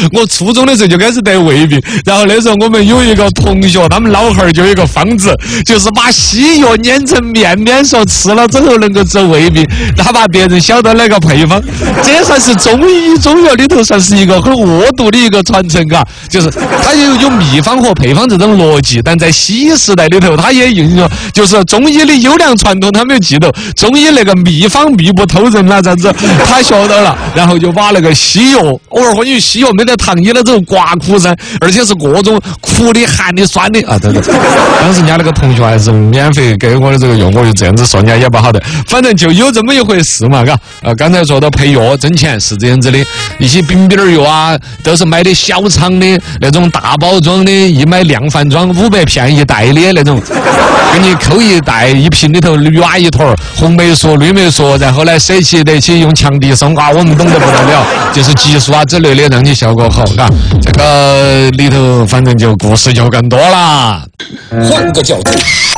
我初中的时候就开始得胃病，然后那时候我们有一个同学，他们老汉儿就有一个方子，就是把西药碾成面面说吃了之后能够治胃病，他把别人晓得那个配方，这算是中药里头算是一个很恶毒的一个传承，嘎，就是它有秘方和配方这种逻辑，但在西医时代里头，它也运用就是中医的优良传统，他没有记得中医那个秘方密不透人啦，这样子他学到了，然后就把那个西药，偶尔因为西药没得糖衣的这种刮苦噻，而且是各种苦的、寒的、酸的啊，对。当时人家那个同学还是免费给我的这个用，我就这样子说人家也不好的，反正就有这么一回事嘛，嘎。刚才说到配药挣钱是这样子的，一些冰冰儿药啊，都是买的小厂的那种大包装的，一买量贩装500片一袋的那种，给你抠一袋一瓶里头挖一坨红霉素、绿霉素，然后呢舍弃得起用强地松啊，我们懂得不得了，就是激素啊之类的，让你效果好，嘎。这个里头反正就故事就更多啦。 换个角度，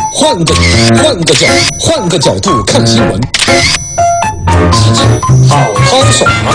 换个角度看新闻，好好爽啊！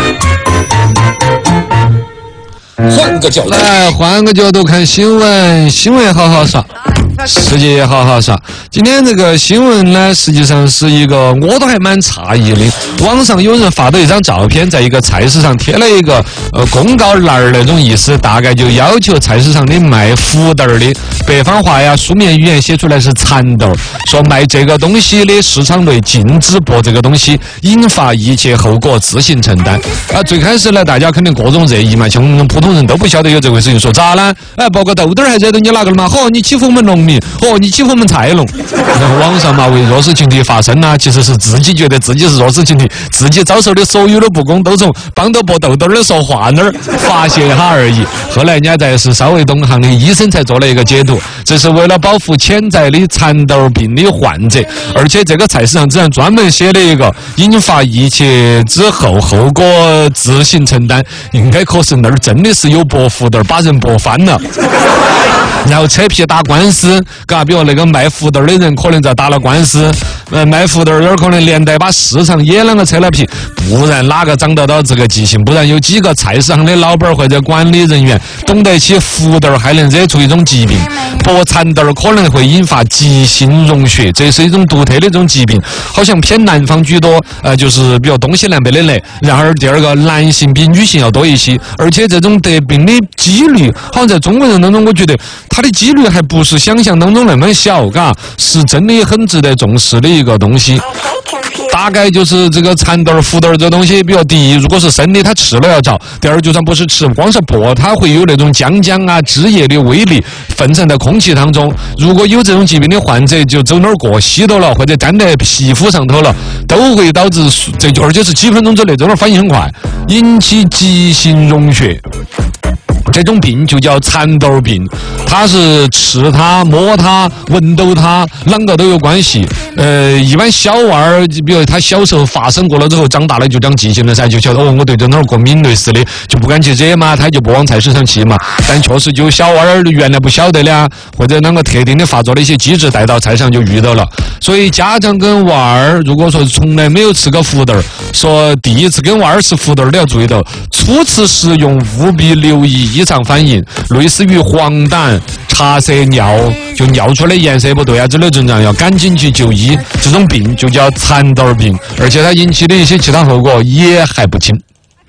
换个角度， 来换个角度看新闻，新闻好好耍。世界也好好耍。今天这个新闻呢，实际上是一个我都还蛮诧异的。网上有人发到一张照片，在一个菜市场贴了一个公告栏儿那种意思，大概就要求菜市场的卖福豆的，北方话呀书面语言写出来是蚕豆，说卖这个东西的市场内禁止播这个东西，引发一切后果自行承担。最开始呢，大家肯定各种热议嘛，像我们普通人都不晓得有这回事情，说咋呢？播个豆豆还惹到你哪个了嘛？你欺负我们农民，你欺负我们菜农。网上嘛，为弱势群体发声啊，其实是自己觉得自己是弱势群体，自己遭受的所有的不公都从帮到播豆豆的说话那儿发泄一下而已。后来人家才是稍微懂行的医生才做了一个解读，这是为了保护潜在的蚕豆病的患者，而且这个菜市场只然专门写了一个引发一切之后后果自行承担，应该可是那儿真的是有播福豆把人播翻了。然后扯皮打官司，比如那个卖福豆的人可能在打了官司，卖福豆有可能连带把市场也啷个扯了皮，不然哪个长得到这个记性？不然有几个菜市场的老板或者管理人员懂得起福豆还能惹出一种疾病，播蚕豆可能会引发急性溶血，这是一种独特的一种疾病，好像偏南方居多，就是比如东西南北的来。然而第二个，男性比女性要多一些，而且这种得病的几率，好像在中国人当中，我觉得它的几率还不是想象当中那么小，是真的很值得重视的一个东西。大概就是这个蚕豆、福豆这东西，比如第一，如果是生的，它吃了要着；第二，就算不是吃，光是播，它会有那种浆啊、汁液的微粒分散在空气当中。如果有这种疾病的患者，就走哪儿过吸到了，或者粘在皮肤上头了，都会导致而且是几分钟之内，这种反应很快，引起急性溶血。这种病就叫蚕豆病，它是吃它、摸它、闻到它，啷个都有关系。一般小娃儿，比如他小时候发生过了之后，长大了就长记性了噻，就晓得我对这哪儿过敏类似的，就不敢去惹嘛，他就不往菜市场去嘛。但确实就小娃儿原来不晓得的，或者啷个特定的发作的一些机制带到菜上就遇到了。所以家长跟娃儿，如果说从来没有吃过福豆，说第一次跟娃儿吃福豆的要注意到，初次食用务必留意异常反应，类似于黄疸、茶色尿，就尿出来颜色不对啊之类症状，要赶紧去就医。这种病就叫蚕豆病，而且它引起的一些其他后果也还不轻。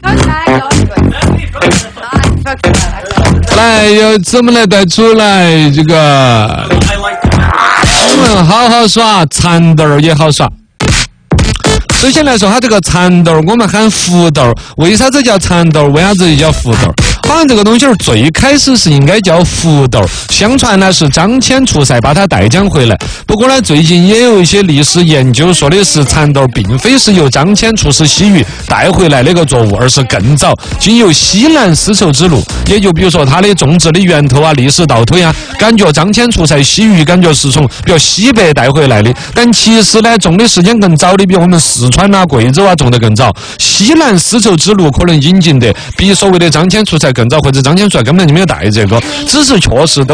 来，要怎么来带出来这个新闻好好耍，蚕豆也好耍。首先来说，它这个蚕豆我们喊福豆，为啥子叫蚕豆？为啥子又叫福豆？好像这个东西最开始是应该叫福豆，相传呢是张骞出塞把它带将回来。不过呢，最近也有一些历史研究说的是蚕豆并非是由张骞出使西域带回来那个作物，而是更早经由西南丝绸之路，也就比如说它的种植的源头啊、历史倒推啊，感觉张骞出塞西域感觉是从比如西北带回来的，但其实呢种的时间更早的，比如我们四川啊、贵州啊种的更早，西南丝绸之路可能引进的比所谓的张骞出塞更早，或者张骞出来根本就没有带这个，只是确实都